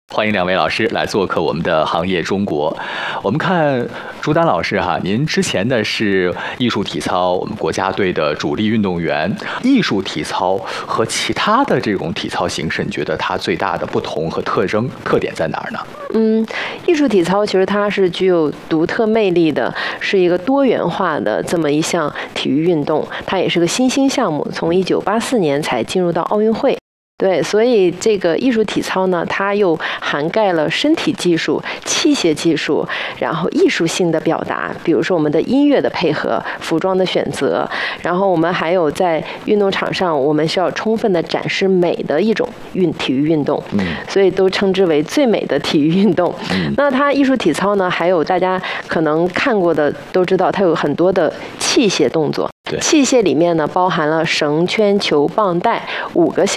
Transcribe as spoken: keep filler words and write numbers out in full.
欢迎两位老师来做客我们的行业中国。我们看朱丹老师哈，您之前呢是艺术体操我们国家队的主力运动员。艺术体操和其他的这种体操形式，你觉得它最大的不同和特征特点在哪儿呢？ 嗯，艺术体操其实它是具有独特魅力的，是一个多元化的这么一项体育运动，它也是个新兴项目，从一九八四年才进入到奥运会。对，所以这个艺术体操呢，它又涵盖了身体技术、器械技术，然后艺术性的表达，比如说我们的音乐的配合、服装的选择，然后我们还有在运动场上，我们需要充分的展示美的一种运体育运动，嗯，所以都称之为最美的体育运动。嗯，那它艺术体操呢，还有大家可能看过的都知道，它有很多的器械动作。器械里面呢，包含了绳、圈、球、棒、带五个项